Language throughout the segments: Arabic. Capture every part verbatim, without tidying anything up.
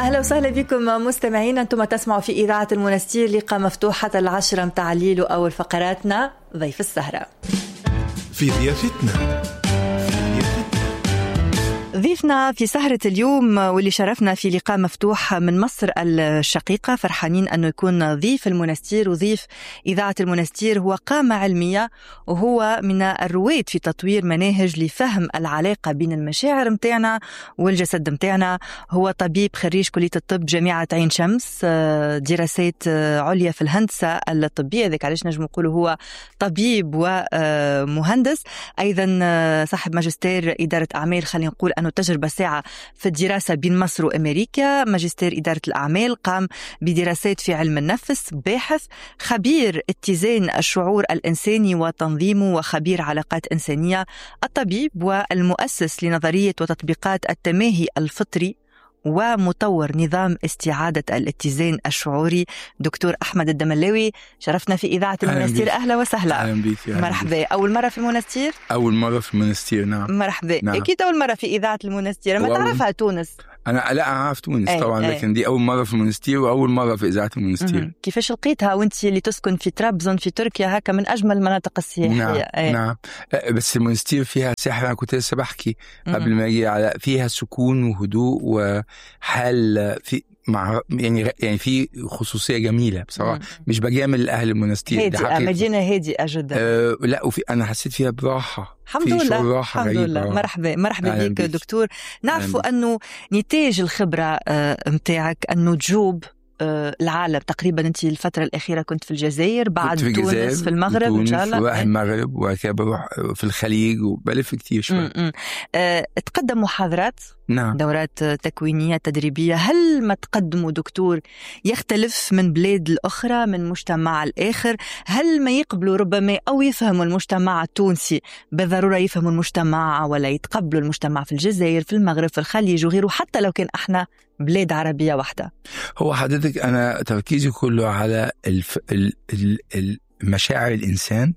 أهلا وسهلا بكم مستمعين. أنتم تسمعوا في إذاعة المنستير لقاء مفتوح حتى العشرة متاع الليل. وأول فقراتنا ضيف السهرة في ضيافتنا. ضيفنا في سهرة اليوم واللي شرفنا في لقاء مفتوح من مصر الشقيقة، فرحانين أنه يكون ضيف المنستير وضيف إذاعة المنستير. هو قامة علمية وهو من الرواد في تطوير مناهج لفهم العلاقة بين المشاعر متاعنا والجسد متاعنا. هو طبيب خريج كلية الطب جامعة عين شمس، دراسات عليا في الهندسة الطبية، ذلك علاش نجم نقول هو طبيب ومهندس. أيضا صاحب ماجستير إدارة أعمال، خلينا نقول أنه تجربة ساعة في الدراسة بين مصر وأمريكا. ماجستير إدارة الأعمال، قام بدراسات في علم النفس، باحث خبير اتزان الشعور الإنساني وتنظيمه وخبير علاقات إنسانية. الطبيب والمؤسس لنظرية وتطبيقات التماهي الفطري ومطور نظام استعادة الاتزان الشعوري. دكتور أحمد الدملاوي، شرفنا في إذاعة المنستير. أهلا وسهلا. أهلا بيك. مرحبا. أول مرة في المنستير؟ أول مرة في المنستير. نعم. مرحبا. نعم. أكيد أول مرة في إذاعة المنستير. ما تعرفها تونس؟ أنا لا أعرف تونس أي طبعا، أي. لكن دي أول مرة في المنستير وأول مرة في إذاعة المنستير. كيفاش لقيتها وأنت اللي تسكن في طرابزون في تركيا، هكا من أجمل المناطق السياحية؟ نعم. أي. نعم. بس المنستير فيها سحر. أنا كنت لسه بحكي قبل ما أجي على فيها سكون وهدوء وحال في مع يعني يعني في خصوصية جميلة بصراحة. مم. مش بجامل أهل المنستير، هادئة، مدينة هادئة جدا. أه لا، وفي أنا حسيت فيها براحة. الحمد لله. الحمد غريبة. لله. مرحبا مرحبا بك دكتور. نعرفوا أنه نتاج الخبرة متاعك أنه تجوب العالم تقريبا. أنت الفترة الأخيرة كنت في الجزائر، بعد في تونس، في المغرب إن شاء الله. وراح المغرب وكذا بروح في الخليج وبلف كتير شوي. أه تقدم محاضرات. نعم. دورات تكوينية تدريبية. هل ما تقدمه دكتور يختلف من بلاد الأخرى، من مجتمع الآخر؟ هل ما يقبلوا ربما أو يفهموا المجتمع التونسي بالضرورة يفهموا المجتمع، ولا يتقبلوا المجتمع في الجزائر، في المغرب، في الخليج وغيره، حتى لو كان احنا بلاد عربية واحدة؟ هو حضرتك أنا تركيزي كله على الف... ال... ال... المشاعر الإنسان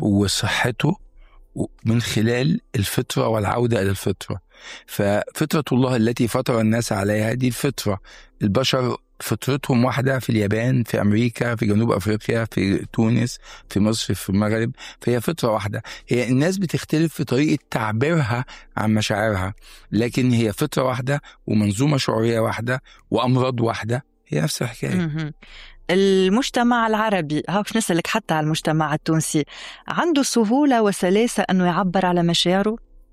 وصحته من خلال الفطرة والعودة إلى الفطرة. ففطرة الله التي فطر الناس عليها دي الفطرة. البشر فطرتهم واحدة في اليابان، في أمريكا، في جنوب أفريقيا، في تونس، في مصر، في المغرب. فهي فطرة واحدة. هي الناس بتختلف في طريقة تعبيرها عن مشاعرها، لكن هي فطرة واحدة ومنظومة شعورية واحدة وأمراض واحدة. هي نفس الحكاية. المجتمع العربي، هاوش نسألك حتى على المجتمع التونسي، عنده سهولة وسلاسة أنه يعبر على مشاعره؟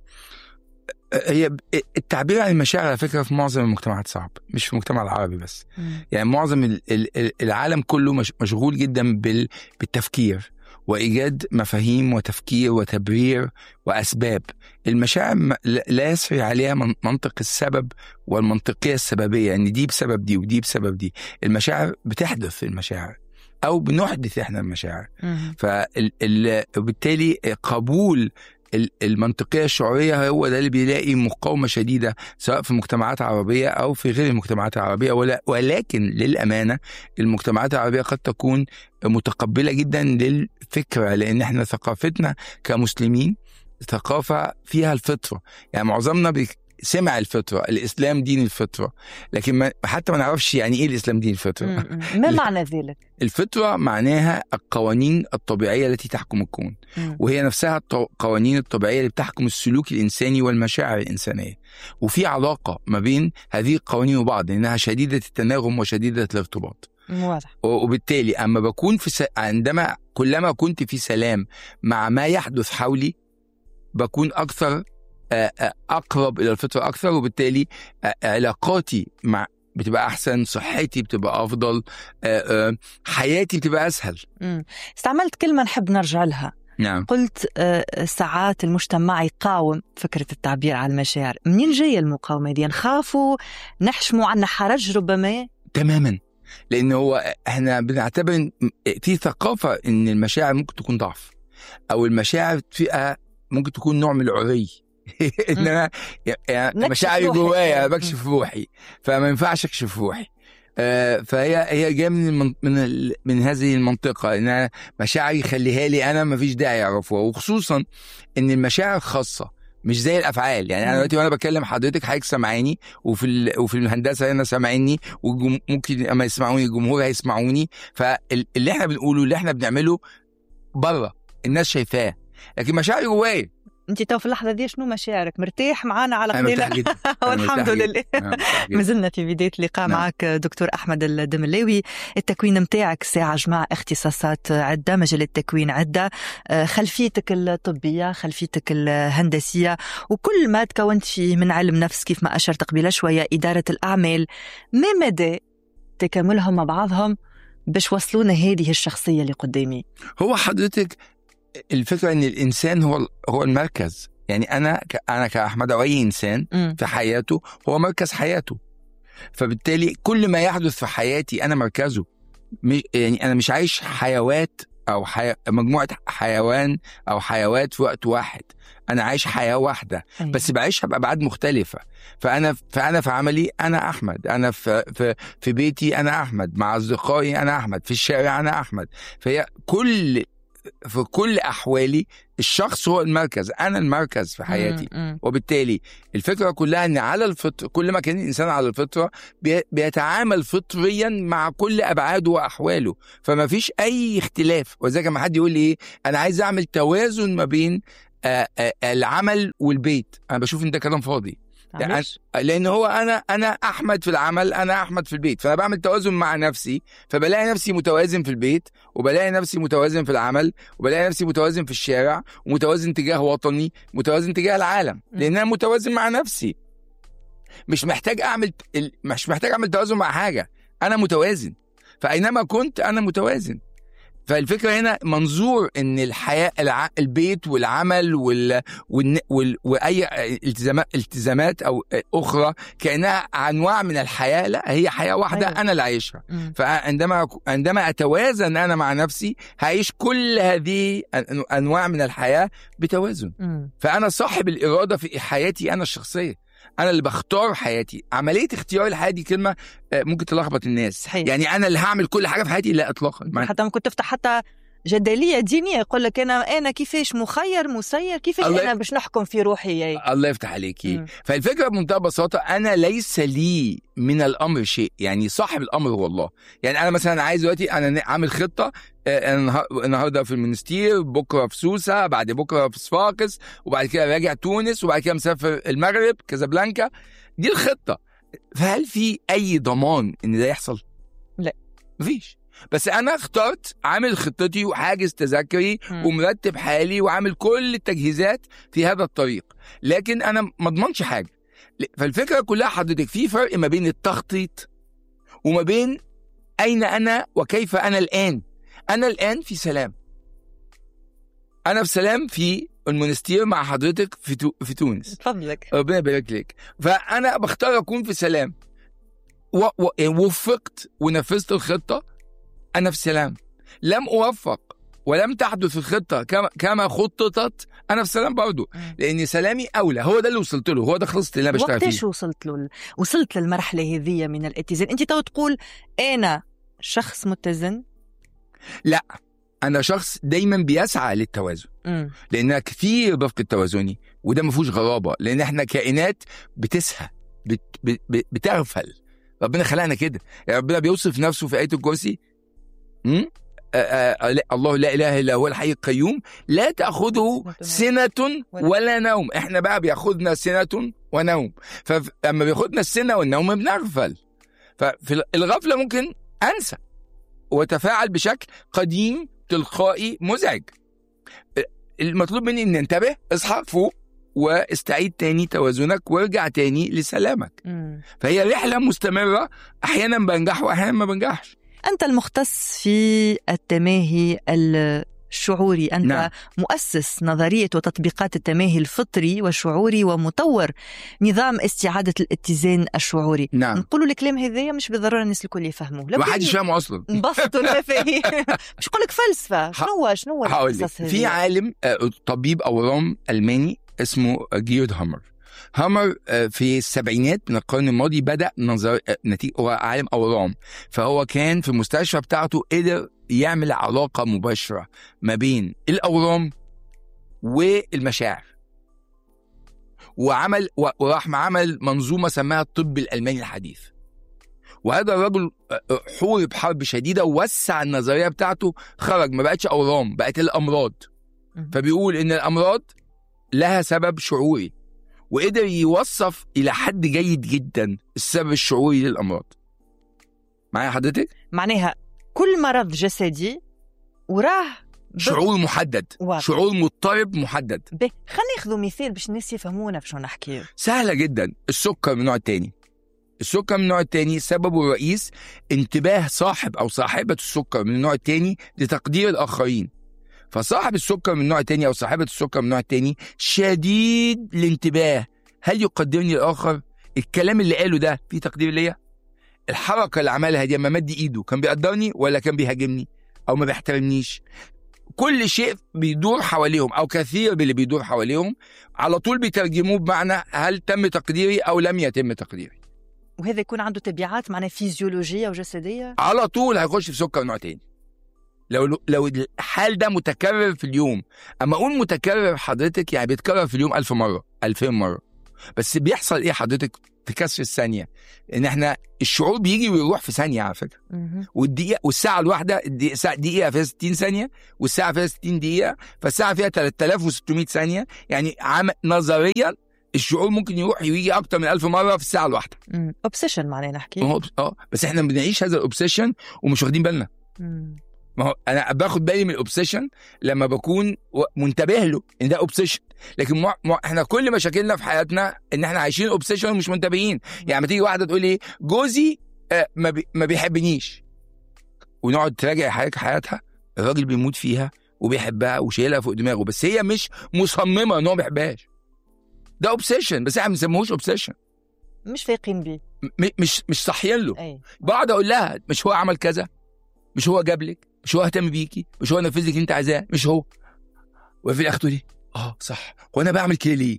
هي التعبير عن المشاعر على فكرة في معظم المجتمعات صعب، مش في المجتمع العربي بس. مم. يعني معظم العالم كله مشغول جدا بالتفكير وإيجاد مفاهيم وتفكير وتبرير وأسباب. المشاعر لا يسري عليها منطق السبب والمنطقية السببية، يعني دي بسبب دي ودي بسبب دي. المشاعر بتحدث المشاعر أو بنحدث إحنا المشاعر. فبالتالي قبول المنطقية الشعورية هو ده اللي بيلاقي مقاومة شديدة سواء في المجتمعات العربية أو في غير المجتمعات العربية. ولكن للأمانة المجتمعات العربية قد تكون متقبلة جدا للفكرة، لأن احنا ثقافتنا كمسلمين ثقافة فيها الفطرة. يعني معظمنا بيك سمع الفطرة، الإسلام دين الفطرة، لكن ما حتى ما نعرفش يعني إيه الإسلام دين الفطرة. ما معنى ذلك؟ الفطرة معناها القوانين الطبيعية التي تحكم الكون. مم. وهي نفسها القوانين الطبيعية اللي بتحكم السلوك الإنساني والمشاعر الإنسانية. وفي علاقة ما بين هذه القوانين وبعض، لأنها شديدة التناغم وشديدة الارتباط. واضح. وبالتالي أما بكون في س... عندما كلما كنت في سلام مع ما يحدث حولي بكون أكثر أقرب إلى الفطرة أكثر، وبالتالي علاقاتي مع بتبقى أحسن، صحتي بتبقى أفضل، حياتي بتبقى أسهل. مم. استعملت كلمة نحب نرجع لها. نعم. قلت ساعات المجتمع يقاوم فكرة التعبير عن المشاعر. منين جاية المقاومة دي؟ نخافوا، نحشموا عنا حرج ربما؟ تماما، لأن هو احنا بنعتبر في ثقافة إن المشاعر ممكن تكون ضعف، أو المشاعر فيها ممكن تكون نوع من العري. ان انا يعني مشاعري جوايا بكشف روحي، فما ينفعش اكشف روحي. آه فهي هي جايه من من من, من هذه المنطقه، ان أنا مشاعري خليها لي انا، ما فيش داعي اعرفها. وخصوصا ان المشاعر الخاصه مش زي الافعال. يعني انا دلوقتي وانا بكلم حضرتك حضرتك سامعاني، وفي ال... وفي الهندسه هنا سامعيني، وممكن اما يسمعوني الجمهور هيسمعوني. فاللي احنا بنقوله اللي احنا بنعمله بره الناس شايفاه، لكن مشاعري جوايا. انت تو في اللحظه دي شنو مشاعرك؟ مرتاح معانا على قدينا؟ والحمد لله. ما زلنا في بدايه اللقاء نعم. معك دكتور احمد الدملاوي. التكوين متاعك ساعه جماعه اختصاصات عده، مجال التكوين عده، خلفيتك الطبيه، خلفيتك الهندسيه، وكل ما تكونت فيه من علم نفس كيف ما اشرت قبل شويه، اداره الاعمال. ما مدى تكاملهم مع بعضهم باش وصلونا هذه الشخصيه اللي قدامي؟ هو حضرتك الفكرة ان الانسان هو هو المركز. يعني انا انا كأحمد او اي انسان م. في حياته هو مركز حياته، فبالتالي كل ما يحدث في حياتي انا مركزه. يعني انا مش عايش حيوات او حي... مجموعة حيوان او حيوات في وقت واحد، انا عايش حياة واحدة بس بعيشها بأبعاد مختلفة. فانا فانا في عملي انا احمد، انا في في في بيتي انا احمد، مع اصدقائي انا احمد، في الشارع انا احمد. فهي كل في كل أحوالي الشخص هو المركز، أنا المركز في حياتي. م- م. وبالتالي الفكرة كلها أن على الفطرة، كل ما كان الإنسان على الفطرة بيتعامل فطريا مع كل أبعاده وأحواله، فما فيش أي اختلاف. وذلك ما حد يقول لي إيه أنا عايز أعمل توازن ما بين آآ آآ العمل والبيت، أنا بشوف إن ده كلام فاضي. يعني لأن هو أنا أنا أحمد في العمل، أنا أحمد في البيت، فأنا بعمل توازن مع نفسي، فبلاقي نفسي متوازن في البيت، وبلاقي نفسي متوازن في العمل، وبلاقي نفسي متوازن في الشارع، ومتوازن تجاه وطني، متوازن تجاه العالم، لأن أنا متوازن مع نفسي. مش محتاج أعمل مش محتاج أعمل توازن مع حاجة، أنا متوازن، فأينما كنت أنا متوازن. فالفكرة هنا منظور ان الحياة الع... البيت والعمل وال... وال... وال... واي التزامات التزامات او اخرى كأنها انواع من الحياة، لا هي حياة واحدة. أيوة. انا اللي عايشها. فعندما عندما اتوازن انا مع نفسي هعيش كل هذه انواع من الحياة بتوازن. م. فانا صاحب الارادة في حياتي انا الشخصية، انا اللي بختار حياتي. عمليه اختيار الحياه دي كلمه ممكن تلخبط الناس. صحيح. يعني انا اللي هعمل كل حاجه في حياتي؟ لا اطلاقا. حتى ممكن تفتح حتى جدليه دينيه، يقول لك انا انا كيفاش مخير مسير، كيفاش الله... انا باش نحكم في روحي. ياي. الله يفتح عليكي. م. فالفكره بمنتهى البساطه انا ليس لي من الامر شيء، يعني صاحب الامر هو الله. يعني انا مثلا عايز دلوقتي انا عامل خطه، النهارده في المنستير، بكره في سوسه، بعد بكره في صفاقس، وبعد كده راجع تونس، وبعد كده مسافر المغرب كازابلانكا. دي الخطه. فهل في اي ضمان ان ده يحصل؟ لا مفيش. بس انا اخترت عامل خطتي وحاجز تذاكري ومرتب حالي وعامل كل التجهيزات في هذا الطريق، لكن انا ما اضمنش حاجه. فالفكره كلها حضرتك في فرق ما بين التخطيط وما بين اين انا وكيف انا الان. أنا الآن في سلام، أنا في سلام في المنستير مع حضرتك في تو... في تونس. فضلك ربنا يبارك لك. فأنا بختار أكون في سلام، و... و... وفقت ونفذت الخطة، أنا في سلام. لم أوفق ولم تحدث الخطة كما كما خططت، أنا في سلام برضو، لأن سلامي أولى. هو ده اللي وصلت له، هو ده خلصت اللي أنا بشتغل فيه. وقتاش وصلت له؟ وصلت للمرحلة هذه من الاتزان؟ أنت تو تقول أنا شخص متزن؟ لا، أنا شخص دايما بيسعى للتوازن، م. لأنها كثير بفقد توازني، وده ما فيهوش غرابة، لأن احنا كائنات بتسهى، بت... بت... بتغفل. ربنا خلقنا كده. يعني ربنا بيوصف نفسه في آية الكرسي، م? آآ آآ الله لا إله إلا هو الحي القيوم لا تأخذه سنة ولا نوم. احنا بقى بيأخذنا سنة ونوم، فلما بيأخذنا السنة والنوم بنغفل. ففي الغفلة ممكن أنسى وتفاعل بشكل قديم تلقائي مزعج. المطلوب مني ان انتبه، اصحى فوق، واستعيد تاني توازنك، وارجع تاني لسلامك. م. فهي رحلة مستمرة، احيانا بنجح واحيانا ما بنجحش. انت المختص في التماهي الشعوري، انت نعم. مؤسس نظرية وتطبيقات التماهي الفطري والشعوري، ومطور نظام استعادة الاتزان الشعوري. نعم. نقولوا الكلام هذايا مش بالضرورة الناس الكل يفهموه، ما حدش فاهمه اصلا. نبسطوا المفاهيم. مش نقول لك فلسفة. شنو شنو القصص هذه؟ في عالم طبيب اورام الماني اسمه جيرد هامر. هامر في السبعينات من القرن الماضي بدأ نظر نتيجة، هو عالم أورام، فهو كان في المستشفى بتاعته قدر يعمل علاقة مباشرة ما بين الأورام والمشاعر. وعمل وراح عمل منظومة سماها الطب الألماني الحديث. وهذا الرجل حورب حرب شديدة ووسع النظرية بتاعته، خرج ما بقتش أورام، بقت الأمراض. فبيقول إن الأمراض لها سبب شعوري، وقدر يوصف إلى حد جيد جدا السبب الشعوري للأمراض. معايا حضرتك؟ معناها كل مرض جسدي وراه شعور محدد، واضح. شعور مضطرب محدد. به خلينا ناخذ مثال باش الناس يفهمونا باش نحكي. سهلة جدا. السكر من النوع الثاني. السكر من النوع الثاني سببه الرئيس انتباه صاحب أو صاحبة السكر من النوع الثاني لتقدير الآخرين. فصاحب السكر من النوع الثاني أو صاحبة السكر من النوع الثاني شديد الانتباه، هل يقدرني الآخر؟ الكلام اللي قاله ده فيه تقدير ليا؟ الحركة اللي عملها دي لما مد إيده كان بيقدرني ولا كان بيهاجمني أو ما بيحترمنيش؟ كل شيء بيدور حواليهم أو كثير باللي بيدور حواليهم على طول بيترجموه بمعنى هل تم تقديري أو لم يتم تقديري. وهذا يكون عنده تبعات معناها فيزيولوجية وجسدية، على طول هيخش في سكر نوع تاني. لو لو الحال ده متكرر في اليوم، أما أقول متكرر حضرتك يعني بيتكرر في اليوم ألف مرة ألفين مرة، بس بيحصل إيه حضرتك في كسر الثانية؟ إن إحنا الشعور بيجي ويروح في ثانية على فكرة. والدقيقة والساعة الواحدة دقيقة فيها ستين ثانية، والساعة فيها ستين دقيقة، فالساعة فيها ثلاثة آلاف وستمائة ثانية. يعني عم نظريا الشعور ممكن يروح ويجي أكتر من ألف مرة في الساعة الواحدة. أوبسيشن معناه نحكي. اه بس إحنا بنعيش هذا الأوبسيشن ومش واخدين بالنا. ما هو انا باخد بالي من الاوبسيشن لما بكون منتبه له ان ده اوبسيشن، لكن مع... مع... احنا كل مشاكلنا في حياتنا ان احنا عايشين اوبسيشن ومش منتبهين. يعني ما تيجي واحده تقول لي جوزي آه ما, بي... ما بيحبنيش، ونقعد تراجع حياتها حياتها الراجل بيموت فيها وبيحبها وشايلها فوق دماغه، بس هي مش مصممه ان هو ما بيحبهاش. ده اوبسيشن، بس احنا ما بنسموهوش اوبسيشن، مش فايقين بيه، م... مش مش صاحيين له. أي. بقعد اقول لها مش هو عمل كذا، مش هو جاب لك، مش هو اهتم بيكي، مش هو نفذ لك اللي انت عايزاه، مش هو. وفي الاخر تقولي اه صح، وانا بعمل كده ليه؟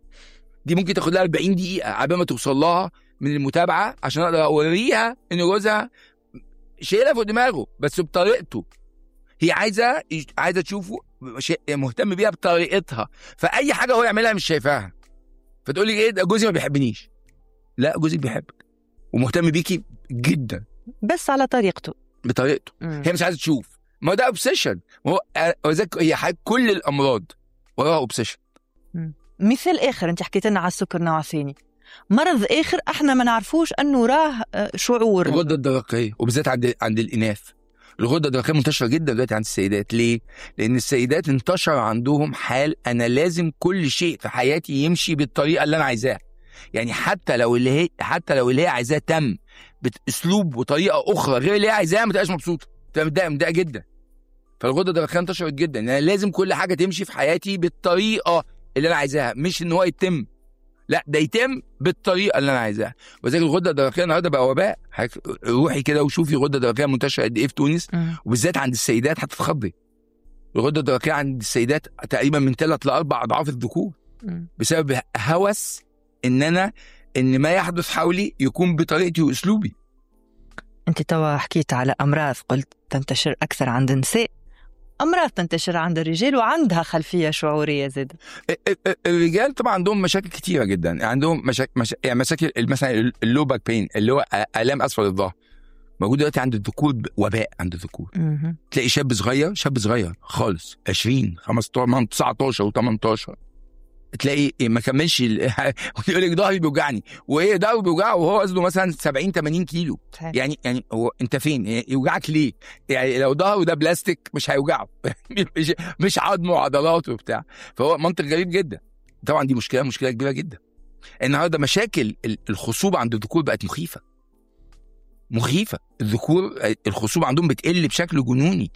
دي ممكن تاخد لها أربعين دقيقه عبال ما توصل لها من المتابعه عشان اقدر اوريها ان جوزها شايلها فوق دماغه بس بطريقته. هي عايزه عايزه تشوفه مهتم بيها بطريقتها، فاي حاجه هو يعملها مش شايفاها، فتقول لي ايه ده جوزي ما بيحبنيش. لا، جوزك بيحبك ومهتم بيكي جدا بس على طريقته بطريقته. مم. هي مش عايزه تشوف. ما ده اوبسيشن. ما هو هي حاجه كل الامراض وراها اوبسيشن. مثال اخر، انت حكيت لنا على السكر نوع ثاني، مرض اخر احنا ما نعرفوش انه راه شعور. الغده الدرقيه، وبالذات عند عند الاناث. الغده الدرقيه منتشره جدا دلوقتي عند السيدات. ليه؟ لان السيدات انتشر عندهم حال انا لازم كل شيء في حياتي يمشي بالطريقه اللي انا عايزاها. يعني حتى لو اللي هي حتى لو اللي هي عايزاه تم باسلوب وطريقه اخرى غير اللي هي عايزاها ما تبقاش مبسوطه، تبقى متضايقه متضايقه جدا. فالغده الدرقيه انتشرت جدا، انا يعني لازم كل حاجه تمشي في حياتي بالطريقه اللي انا عايزاها، مش ان هو يتم، لا ده يتم بالطريقه اللي انا عايزاها. وذلك الغده الدرقيه النهارده بقى وباء. روحي كده وشوفي الغده الدرقيه منتشره قد ايه في تونس، وبالذات عند السيدات هتتخضي. الغده الدرقيه عند السيدات تقريبا من ثلاث لاربع اضعاف الذكور، بسبب هوس ان انا ان ما يحدث حولي يكون بطريقتي واسلوبي. انت توا حكيت على امراض قلت تنتشر اكثر عند النساء، امراض تنتشر عند الرجال وعندها خلفيه شعوريه زاد. الرجال طبعا عندهم مشاكل كتيره جدا، عندهم مشاكل مشا... يعني مشاكل مثلا اللو باك بين اللي هو الام اسفل الظهر موجود دلوقتي عند الذكور، وباء عند الذكور. تلاقي شاب صغير شاب صغير خالص عشرين خمستاشر تسعتاشر وتمنتاشر تلاقي ما كملش يقول لك ظهري بيوجعني، وايه ظهره بيوجعه وهو وزنه مثلا سبعين ثمانين كيلو. يعني يعني هو انت فين؟ يوجعك ليه؟ يعني لو ظهره ده بلاستيك مش هيوجعه مش مش عظم وعضلات وبتاع. فهو منطق غريب جدا. طبعا دي مشكله مشكله كبيره جدا. النهارده مشاكل الخصوبه عند الذكور بقت مخيفه مخيفه. الذكور الخصوبه عندهم بتقل بشكل جنوني،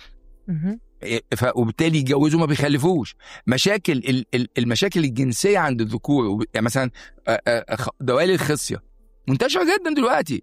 وبالتالي يتجوزوا ما بيخلفوش. مشاكل المشاكل الجنسيه عند الذكور، يعني مثلا دوالي الخصيه منتشره جدا دلوقتي.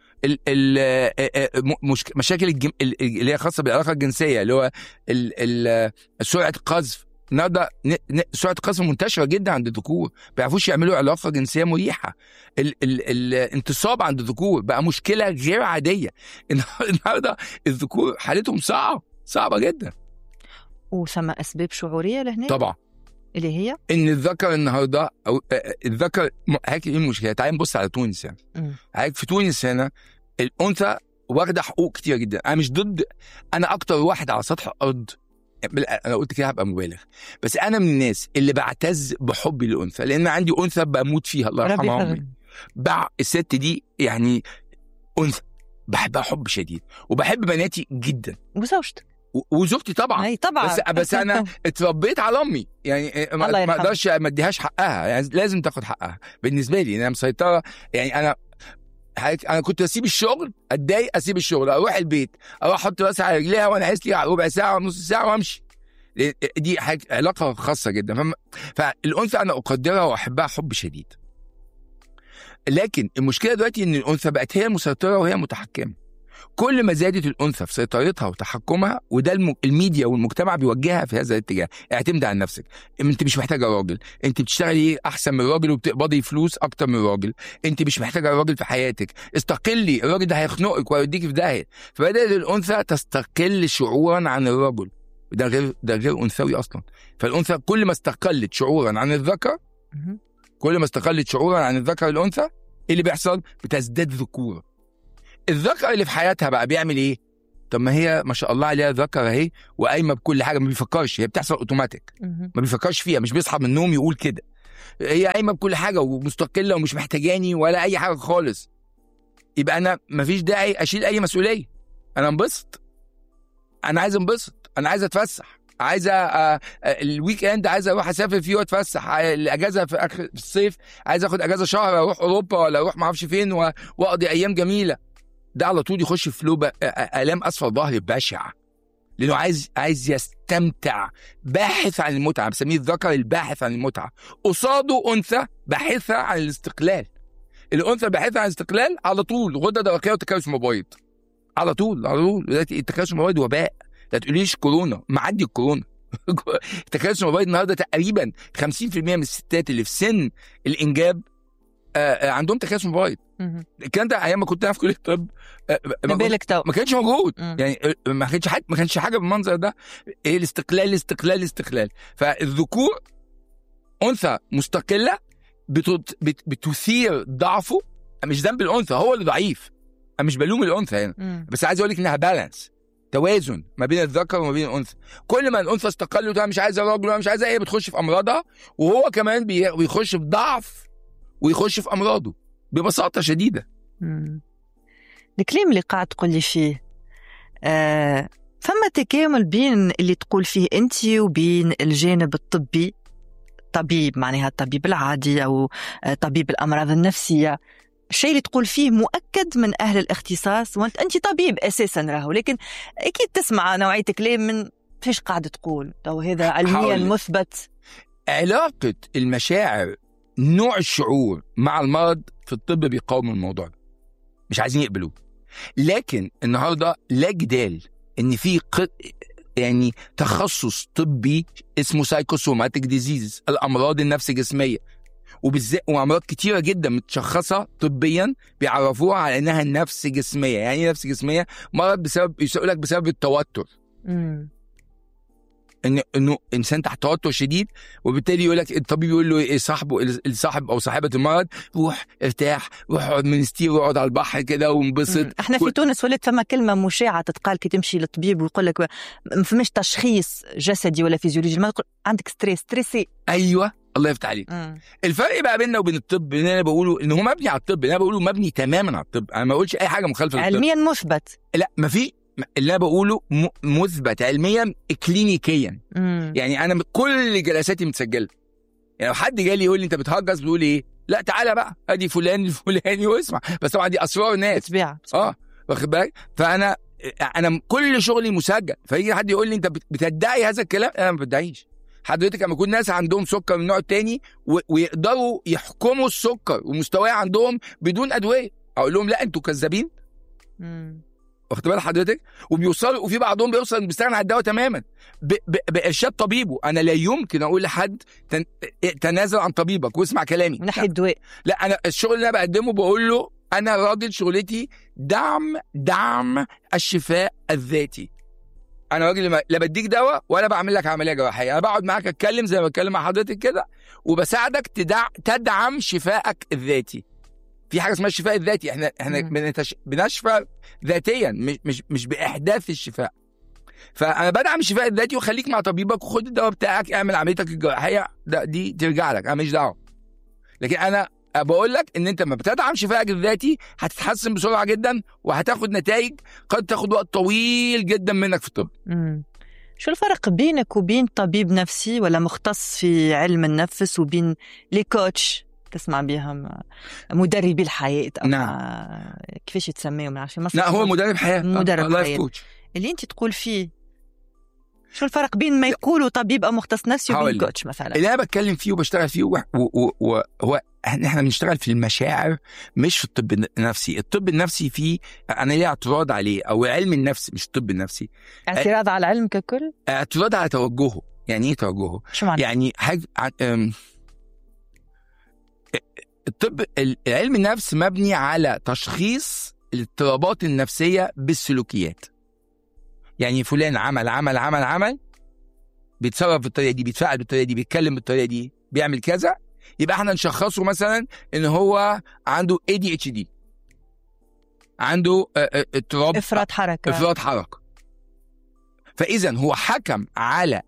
مشاكل اللي هي خاصه بالعلاقه الجنسيه اللي هو سرعه القذف. النهارده سرعه القذف منتشره جدا عند الذكور، ما بيعرفوش يعملوا علاقه جنسيه مريحه. الانتصاب عند الذكور بقى مشكله غير عاديه. النهارده الذكور حالتهم صعبه صعبه جدا. وثم اسباب شعوريه لهنا طبعا اللي هي ان الذكر النهارده او الذكر هيك ايه المشكله؟ تعال نبص على تونس يعني. هيك في تونس هنا الانثى واخده حقوق كتير جدا. انا مش ضد، انا اكتر واحد على سطح الارض، انا قلت كده هبقى مبالغ، بس انا من الناس اللي بعتز بحبي للانثى، لان عندي انثى بموت فيها الله يرحمها امي. بع الست دي يعني انثى بحبها حب شديد، وبحب بناتي جدا وزوجتك وزوجتي طبعا. اي طبعا. بس بس انا اتربيت على امي يعني ما اقدرش ما اديهاش حقها، يعني لازم تاخد حقها بالنسبه لي. انا مسيطره يعني. انا انا كنت اسيب الشغل، اتضايق اسيب الشغل، اروح البيت، اروح احط راسي على رجليها وانا عايز لي ربع ساعه ونص ساعه وامشي. دي حاجه علاقه خاصه جدا. فالانثى انا اقدرها واحبها حب شديد، لكن المشكله دلوقتي ان الانثى بقت هي المسيطره وهي المتحكمه. كل ما زادت الانثى في سيطرتها وتحكمها، وده الميديا والمجتمع بيوجهها في هذا الاتجاه. اعتمد على نفسك، انت مش محتاجه راجل، انت بتشتغلي احسن من الراجل وبتقبضي فلوس اكتر من الراجل، انت مش محتاجه راجل في حياتك، استقلي، الراجل ده هيخنقك ويوديكي في داهيه. فبدات الانثى تستقل شعورا عن الرجل، ده غير ده غير انثوي اصلا. فالانثى كل ما استقلت شعورا عن الذكر، كل ما استقلت شعورا عن الذكر الانثى، ايه اللي بيحصل؟ بتزداد ذكوره. الذكر اللي في حياتها بقى بيعمل ايه؟ طب ما هي ما شاء الله عليها ذكر اهي وقايمه بكل حاجه، ما بيفكرش، هي بتحصل اوتوماتيك، ما بيفكرش فيها، مش بيصحى من النوم يقول كده. هي قايمه بكل حاجه ومستقله ومش محتاجاني ولا اي حاجه خالص. يبقى انا ما فيش داعي اشيل اي مسؤوليه. انا انبسط، انا عايز انبسط، انا عايز اتفسح، عايزه الويك اند عايزه اروح اسافر فيه واتفسح، الاجازه في اخر الصيف عايز اخد اجازه شهر اروح اوروبا ولا اروح ما اعرفش فين واقضي ايام جميله. ده على طول يخش في لوبه الام اسفل ظهري بشع، لانه عايز عايز يستمتع، باحث عن المتعه. بسميه الذكر الباحث عن المتعه. قصاده انثى باحثه عن الاستقلال. الانثى الباحثه عن الاستقلال على طول غده درقيه وتكيس مبيض، على طول على طول. التكيس المبيض وباء، لا تقوليش كورونا، معدي الكورونا. التكيس المبيض النهارده تقريبا خمسين بالمية من الستات اللي في سن الانجاب آه عندهم تكيس مبيض. الكلام ده ايام ما كنت انا في كليه الطب آه ما, ما كانش موجود. مم. يعني ما كانش حاجه ما كانش حاجه بالمنظر ده. ايه الاستقلال الاستقلال الاستقلال. فالذكور انثى مستقله بتت... بت... بتثير ضعفه. مش ذنب الانثى، هو اللي ضعيف، انا مش بلوم الانثى هنا. مم. بس عايز اقول لك انها بالانس، توازن ما بين الذكر وما بين الانثى. كل ما الانثى استقلت ومش عايزه راجل ومش عايزه ايه، بتخش في امراضها، وهو كمان بي... بيخش في ضعف ويخش في امراضه ببساطه شديده. مم. الكلام اللي قاعد تقول لي فيه آه، فما تكامل بين اللي تقول فيه انت وبين الجانب الطبي، طبيب معناها الطبيب العادي او طبيب الامراض النفسيه. الشيء اللي تقول فيه مؤكد من اهل الاختصاص، وانت انت طبيب اساسا راهو، لكن اكيد تسمع نوعيه كلام من فيش قاعد تقول تو هذا علميا مثبت. علاقه المشاعر، نوع الشعور مع المرض في الطب بيقاوم الموضوع ده، مش عايزين يقبلوه. لكن النهارده لا جدال ان في ق... يعني تخصص طبي اسمه سايكوسوماتيك ديزيز، الامراض النفس جسميه، وبالذات وامراض كتيره جدا متشخصه طبيا بيعرفوها على انها نفس جسميه. يعني ايه نفس جسميه؟ مرض بسبب يقول لك بسبب التوتر. امم ان انه انسان تحت توتر شديد، وبالتالي يقول لك الطبيب يقول له ايه، صاحبه الصاحب او صاحبه المرض، روح ارتاح، روح اقعد منستير واقعد على البحر كده وانبسط. احنا في تونس ولات فما كلمه مشاعه تتقال كي تمشي للطبيب ويقول لك ما فماش تشخيص جسدي ولا فيزيولوجي، ما عندك ستريس ستريسي. ايوه الله يفتح عليك. مم. الفرق بقى بيننا وبين الطب ان انا بقوله ان هو مبني على الطب، انا بقوله مبني تماما على الطب، انا ما بقولش اي حاجه مخالفه للطب. علميا مثبت. لا ما في، اللي انا بقوله مثبت علميا كلينيكيا. مم. يعني انا كل جلساتي متسجله. يعني لو حد جالي يقول لي انت بتهجس، بيقول ايه، لا تعالى بقى ادي فلان الفلاني واسمع. بس طبعا دي اسرار ناس بتبيع. اه واخد بالك. فانا انا كل شغلي مسجل. فيجي حد يقول لي انت بتدعي هذا الكلام، انا ما بدعيش. حضرتك لما يكون ناس عندهم سكر من النوع الثاني ويقدروا يحكموا السكر ومستواه عندهم بدون ادويه، اقول لهم لا انتوا كذابين. امم واخد بال حضرتك. وبيوصلوا، وفي بعضهم بيوصل بيستغنى عن الدواء تماما بارشاد طبيبه. انا لا يمكن اقول لحد تن... تنازل عن طبيبك واسمع كلامي من ناحيه الدواء. لا انا الشغل اللي انا بقدمه بقول له انا راجل شغلتي دعم دعم الشفاء الذاتي. انا راجل لا بديك دواء ولا بعمل لك عمليه جراحيه، انا بقعد معاك اتكلم زي ما بتكلم مع حضرتك كده، وبساعدك تدع... تدعم شفائك الذاتي. في حاجه اسمها الشفاء الذاتي، احنا احنا بنتش... بنشفى ذاتيا مش مش مش باحداث الشفاء. فانا بدعم الشفاء الذاتي، وخليك مع طبيبك وخد الدواء بتاعك، اعمل عمليتك الجراحيه، ده دي ترجع لك، انا ماليش دعوه. لكن انا بقول لك ان انت لما بتدعم شفائك الذاتي هتتحسن بسرعه جدا، وهتاخد نتائج قد تاخد وقت طويل جدا منك في الطب. مم. شو الفرق بينك وبين طبيب نفسي ولا مختص في علم النفس وبين لي كوتش تسمع بيهم، مدربي الحياة أو نعم. كيفاش يتسميهم؟ عشان لا هو مدرب حياة، مدرب حياة اللي انت تقول فيه. شو الفرق بين ما يقولوا طبيب أو مختص نفسي وبين كوتش مثلا؟ اللي أنا بتكلم فيه وبشتغل فيه هو احنا بنشتغل في المشاعر مش في الطب النفسي. الطب النفسي فيه انا ليه اعتراض عليه، او علم النفس مش الطب النفسي. اعتراض على العلم ككل، اعتراض على توجهه. يعني ايه توجهه؟ شو معنى؟ يعني حاجه الطب علم النفس مبني على تشخيص الاضطرابات النفسيه بالسلوكيات. يعني فلان عمل عمل عمل عمل بيتصرف بالطريقه دي، بيتفاعل بالطريقه دي، بيتكلم بالطريقه دي، بيعمل كذا، يبقى احنا نشخصه مثلا ان هو عنده إيه دي إتش دي، عنده اضطراب افراط حركه افراط حركه. فاذا هو حكم على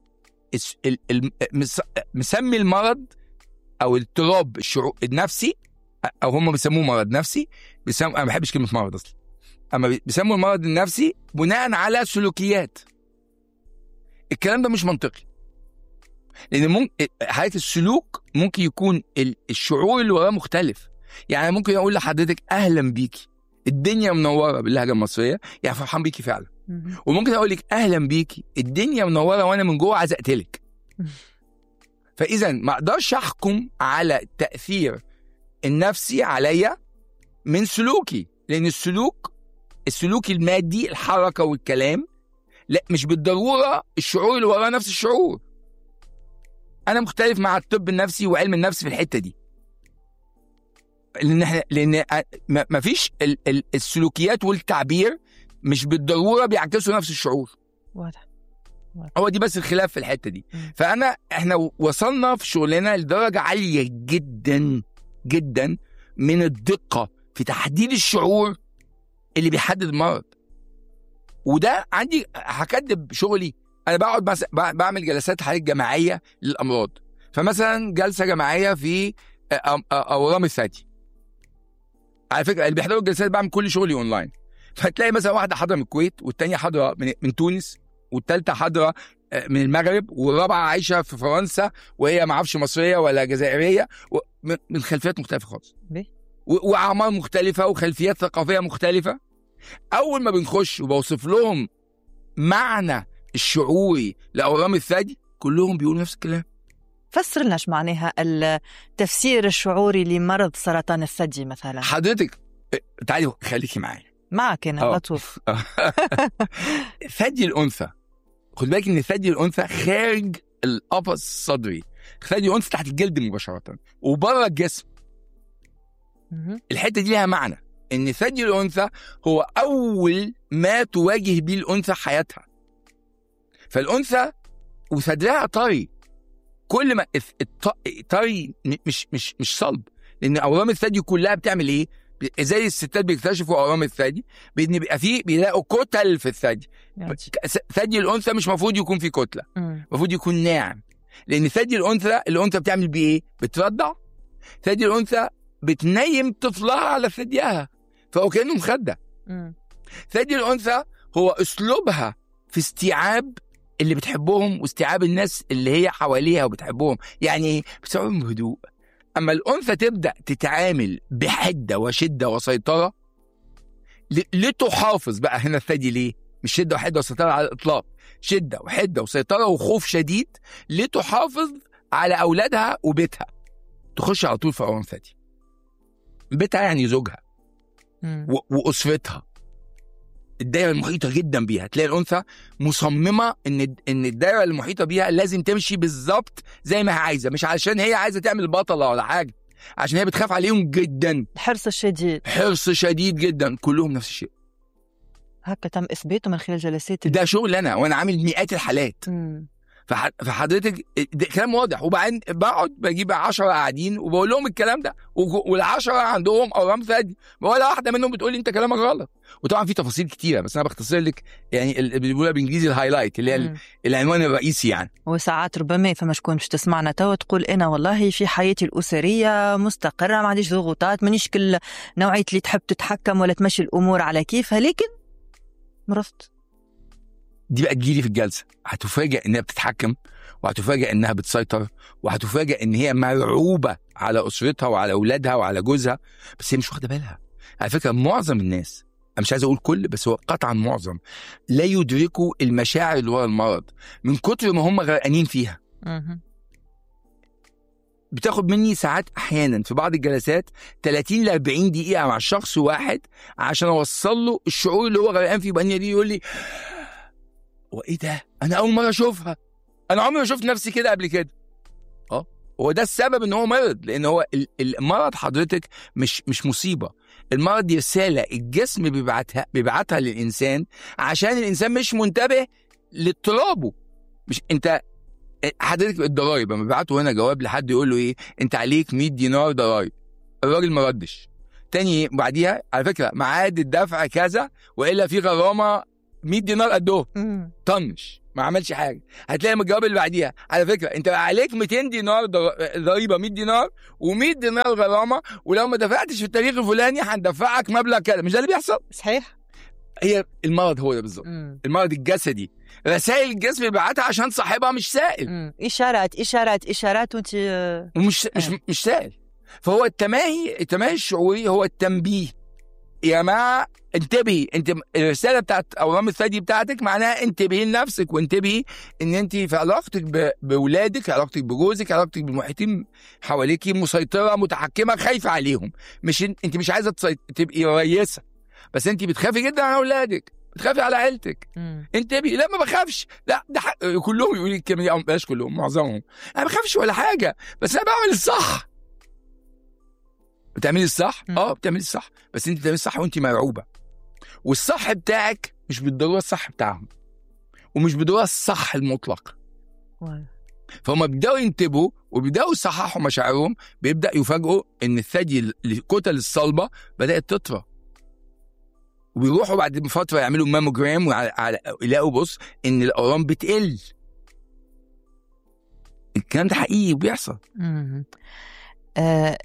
مسمي المرض او الاضطراب النفسي، او هم بيسموه مرض نفسي، بيسموا انا ما بحبش كلمه مرض اصلا، اما بيسموا المرض النفسي بناء على سلوكيات. الكلام ده مش منطقي، لان ممكن حالة السلوك ممكن يكون الشعور اللي وراه مختلف. يعني ممكن اقول لحضرتك اهلا بيكي، الدنيا منوره باللهجه المصريه، يعني فرحان بيكي فعلا. وممكن اقول لك اهلا بيكي، الدنيا منوره وانا من جوه عايز اقتلك. فاذا ما اقدرش احكم على التاثير النفسي عليا من سلوكي، لان السلوك السلوك المادي، الحركه والكلام، لا مش بالضروره الشعور اللي وراه نفس الشعور. انا مختلف مع الطب النفسي وعلم النفس في الحته دي، لان احنا لان ما فيش السلوكيات والتعبير مش بالضروره بيعكسوا نفس الشعور. واضح. هو دي بس الخلاف في الحته دي. م. فانا احنا وصلنا في شغلنا لدرجه عاليه جدا جدا من الدقه في تحديد الشعور اللي بيحدد المرض. وده عندي هكدب شغلي، انا بقعد مثلا بعمل جلسات حالات جماعيه للامراض. فمثلا جلسه جماعيه في اورام الثدي، على فكره اللي بيحضروا الجلسات بعمل كل شغلي اونلاين. فتلاقي مثلا واحده حاضره من الكويت، والثانيه حاضره من, من تونس، والثالثه حاضره من المغرب، والرابعه عايشه في فرنسا وهي ما اعرفش مصريه ولا جزائريه، من خلفيات مختلفه خالص، واعمار مختلفه وخلفيات ثقافيه مختلفه. اول ما بنخش وبوصف لهم معنى الشعوري لاورام الثدي، كلهم بيقولوا نفس الكلام. فسر لنا ايش معناها التفسير الشعوري لمرض سرطان الثدي مثلا. حضرتك تعالي خليكي معايا. معك انا بطوف. ثدي الانثى، خد بالك ان ثدي الانثى خارج القفص الصدري، ثدي الانثى تحت الجلد مباشره وبره الجسم. الحته دي لها معنى، ان ثدي الانثى هو اول ما تواجه بيه الانثى حياتها. فالانثى وثديها طري، كل ما طري مش مش مش صلب، لان اورام الثدي كلها بتعمل ايه؟ زي الستات بيكتشفوا اورام الثدي بان بيبقى فيه بيلاقوا كتل في الثدي. ثدي الانثى مش مفروض يكون فيه كتله، المفروض يكون ناعم، لان ثدي الانثى الانثى بتعمل بيه ايه؟ بترضع. ثدي الانثى بتنيم طفلها على ثديها، فهو كانه مخده. ثدي الانثى هو اسلوبها في استيعاب اللي بتحبهم واستيعاب الناس اللي هي حواليها وبتحبهم. يعني ايه؟ بتسويهم بهدوء. اما الانثى تبدا تتعامل بحده وشده وسيطره لتحافظ بقى. هنا الثدي ليه مش شده وحده وسيطره على الاطلاق، شده وحده وسيطره وخوف شديد لتحافظ على اولادها وبيتها. تخش على طول في اورام ثدي. بيتها يعني زوجها واسرتها، الدائره المحيطه جدا بيها. تلاقي الانثى مصممه ان ان الدائره المحيطه بيها لازم تمشي بالظبط زي ما هي عايزه، مش علشان هي عايزه تعمل بطله ولا حاجه، عشان هي بتخاف عليهم جدا. حرص شديد، حرص شديد جدا. كلهم نفس الشيء، هكا تم اثباته من خلال جلسات. ده شغل انا وانا عامل مئات الحالات. مم. فحضرتك ده كلام واضح. وبعدين بقعد بجيب عشرة قاعدين وبقول لهم الكلام ده، والعشرة عندهم اورام ثدي، ولا واحده منهم بتقول لي انت كلامك غلط. وطبعا في تفاصيل كتيره بس انا بختصر لك يعني اللي بيقولها بالانجليزي الهايلايت اللي هي العنوان الرئيسي يعني. وساعات ربما فما شكون باش تسمعنا توا تقول انا والله في حياتي الاسريه مستقره، ما عنديش ضغوطات، مانيش كل نوعيه اللي تحب تتحكم ولا تمشي الامور على كيفها، لكن مرضت. دي بقى تجيلي في الجلسه هتفاجئ انها بتتحكم، وهتفاجئ انها بتسيطر، وهتفاجئ ان هي مرعوبه على اسرتها وعلى اولادها وعلى جوزها، بس هي مش واخده بالها. على فكره معظم الناس، انا مش عايز اقول كل بس هو قطعا معظم، لا يدركوا المشاعر اللي ورا المرض من كتر ما هم غرقانين فيها. بتاخد مني ساعات احيانا في بعض الجلسات ثلاثين ل أربعين دقيقه مع شخص واحد عشان اوصل له الشعور اللي هو غرقان فيه. بني دي يقول لي وايه ده، انا اول مره اشوفها، انا عمري ما شفت نفسي كده قبل كده. اه هو ده السبب ان هو مرض، لان هو المرض حضرتك مش مش مصيبه. المرض دي رساله الجسم بيبعتها بيبعتها للانسان عشان الانسان مش منتبه لاضطرابه. مش انت حضرتك الضرايب لما بيبعتوا هنا جواب لحد يقول له ايه انت عليك مية دينار ضرايب، الراجل ما ردش، تاني بعديها على فكره ميعاد الدفع كذا والا في غرامه مية دينار قدهم، طنش ما عملش حاجه. هتلاقي من الجواب اللي بعديها على فكره انت عليك مئتين دينار ضريبه، مية دينار ومية دينار غرامه، ولو ما دفعتش في التاريخ الفلاني هندفعك مبلغ كذا. مش ده اللي بيحصل؟ صحيح. هي المرض هو ده بالظبط، المرض الجسدي، رسائل الجسم بيبعتها عشان صاحبها مش سائل. مم. اشارات اشارات اشارات وانت ومش مش مش سائل. فهو التماهي التماهي الشعوري هو التنبيه. يا جماعه انتبهي، انت الرساله بتاعت اورام الثدي بتاعتك معناها انتبهي لنفسك، وانتبهي ان انت في علاقتك باولادك، علاقتك بجوزك، علاقتك بالمحيطين حواليكي مسيطره متحكمه خايفه عليهم. مش انت مش عايزه تبقي رئيسه، بس انت بتخافي جدا على اولادك، بتخافي على عيلتك. انتبهي. لا ما بخافش، لا ده كلهم يقولوا لي الكلمه دي، بلاش كلهم، معظمهم انا ما بخافش ولا حاجه، بس انا بعمل الصح. بتعملي الصح؟ اه بتعملي الصح، بس انت بتعملي الصح وانت مرعوبه. والصح بتاعك مش بالضروره الصح بتاعهم، ومش بالضروره الصح المطلق. فهم بيبداوا ينتبهوا وبيبداوا يصححوا مشاعرهم، بيبدا يفاجئوا ان الثدي الكتل الصلبه بدات تطرى، وبيروحوا بعد فتره يعملوا ماموجرام ويلاقوا بص ان الاورام بتقل. الكلام ده حقيقي وبيحصل. آه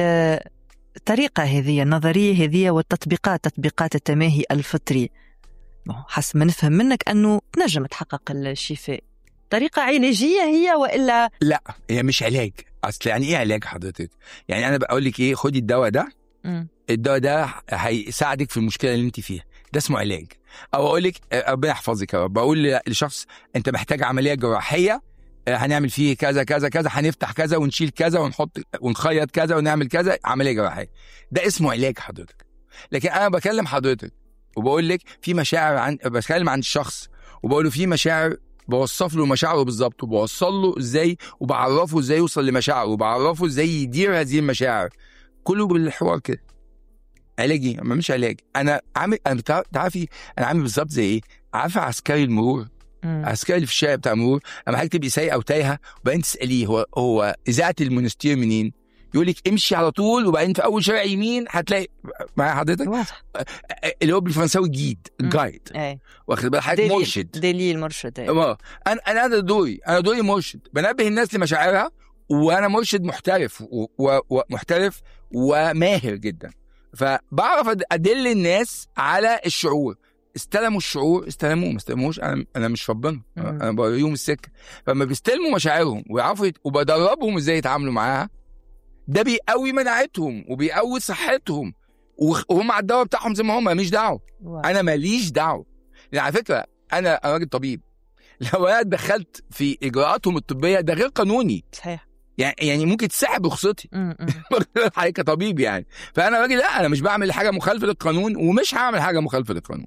الطريقة هذه، النظرية هذه والتطبيقات، تطبيقات التماهي الفطري، حسب ما نفهم منك أنه تنجم تحقق الشفاء. طريقة علاجية هي وإلا؟ لا هي مش علاج. أصل يعني إيه علاج حضرتك؟ يعني أنا بقول لك إيه، خدي الدواء ده، م. الدواء ده هيساعدك في المشكلة اللي أنت فيها، ده اسمه علاج. أو أقول لك ربنا يحفظك يا رب، بقول لشخص أنت محتاج عملية جراحية، هنعمل فيه كذا كذا كذا، هنفتح كذا ونشيل كذا ونحط ونخيط كذا ونعمل كذا، عمليه جراحيه، ده اسمه علاج حضرتك. لكن انا بكلم حضرتك وبقول لك في مشاعر، عن بتكلم عن الشخص وبقول له في مشاعر، بوصف له مشاعره بالظبط، وبوصل له ازاي، وبعرفه ازاي يوصل لمشاعره، وبعرفه ازاي يدير هذه المشاعر، كله بالحوار كده. علاجي ما مش علاج. انا عامل، انا تعرفي انا عامل بالظبط زي ايه، عارفه عسكري المرور، عسكري اللي في الشارع بتاع المرور، اما حضرتك تبقي سايقه او تايهه وبعدين تساليه هو هو اذاعه المونستير منين، يقول لك امشي على طول وبعدين في اول شارع يمين هتلاقي معايا حضرتك واضح. اللي هو بالفرنساوي جيد، جايد، واخد بالك حضرتك، مرشد، دليل مرشد. اه انا انا هذا دوري، انا دوري مرشد، بنبه الناس لمشاعرها، وانا مرشد محترف ومحترف وماهر جدا، فبعرف ادل الناس على الشعور. استلموا الشعور استلموه، ما استلموش انا انا مش ربنا، انا بوريهم السكه. فلما بيستلموا مشاعرهم ويعرفوا يت... وبدربهم ازاي يتعاملوا معاها، ده بيقوي مناعتهم وبيقوي صحتهم، وهم على الدواء بتاعهم زي ما هم، ماليش دعوه، انا ماليش دعوه. يعني على فكره انا راجل طبيب، لو انا دخلت في اجراءاتهم الطبيه ده غير قانوني. صحيح. يعني يعني ممكن تسحب رخصتي حضرتك كطبيب يعني. فانا راجل لا، انا مش بعمل حاجه مخالفه للقانون ومش هعمل حاجه مخالفه للقانون.